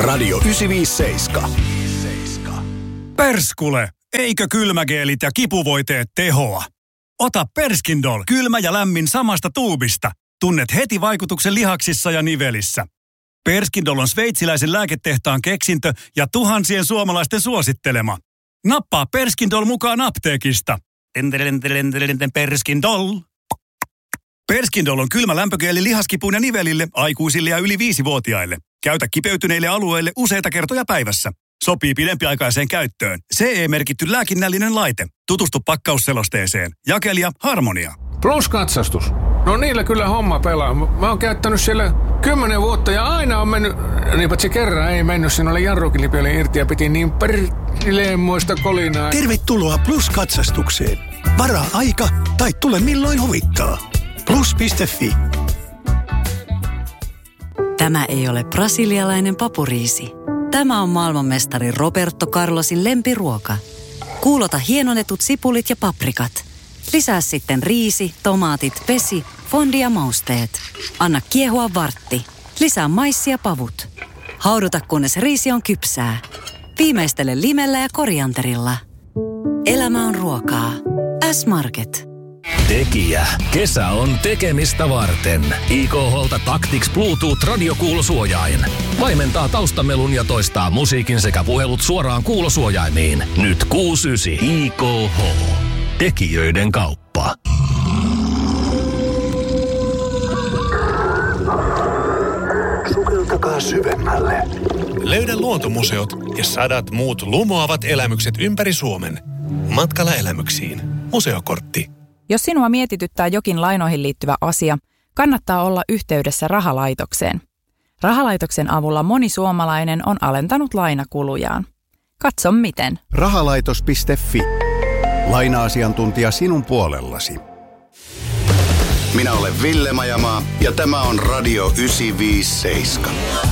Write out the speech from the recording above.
Radio 957. Perskule, eikö kylmägeelit ja kipuvoiteet tehoa? Ota Perskindol, kylmä ja lämmin samasta tuubista. Tunnet heti vaikutuksen lihaksissa ja nivelissä. Perskindol on sveitsiläisen lääketehtaan keksintö ja tuhansien suomalaisten suosittelema. Nappaa Perskindol mukaan apteekista. Perskindol. Perskindol on kylmä lämpögeeli lihaskipuun ja nivelille, aikuisille ja yli 5-vuotiaille. Käytä kipeytyneille alueille useita kertoja päivässä. Sopii pidempiaikaiseen käyttöön. CE-merkitty lääkinnällinen laite. Tutustu pakkausselosteeseen. Jakelija Harmonia. Plus-katsastus. No niillä kyllä homma pelaa. Mä oon käyttänyt siellä 10 vuotta ja aina on mennyt, niin paitsi kerran ei mennyt, siinä oli jarrukilpi oli irti ja piti niin perleemmoista kolinaa. Tervetuloa Plus-katsastukseen. Varaa aika tai tule milloin huvittaa. Plus.fi. Tämä ei ole brasilialainen papuriisi. Tämä on maailmanmestari Roberto Carlosin lempiruoka. Kuulota hienonnetut sipulit ja paprikat. Lisää sitten riisi, tomaatit, vesi, fondi ja mausteet. Anna kiehua vartti. Lisää maissia pavut. Hauduta kunnes riisi on kypsää. Viimeistele limellä ja korianterilla. Elämä on ruokaa. S-Market. Tekijä. Kesä on tekemistä varten. IKH:lta Tactics Bluetooth radiokuulosuojain. Vaimentaa taustamelun ja toistaa musiikin sekä puhelut suoraan kuulosuojaimiin. Nyt 6.9. IKH. Tekijöiden kauppa. Sukeltakaa syvemmälle. Löydä luontomuseot ja 100 muut lumoavat elämykset ympäri Suomen. Matkalla elämyksiin. Museokortti. Jos sinua mietityttää jokin lainoihin liittyvä asia, kannattaa olla yhteydessä Rahalaitokseen. Rahalaitoksen avulla moni suomalainen on alentanut lainakulujaan. Katso miten. Rahalaitos.fi. Laina-asiantuntija sinun puolellasi. Minä olen Ville Majamaa ja tämä on Radio 957.